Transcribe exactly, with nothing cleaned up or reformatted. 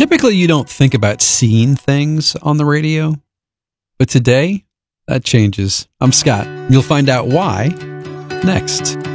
Typically, you don't think about seeing things on the radio, but today, that changes. I'm Scott. You'll find out why next.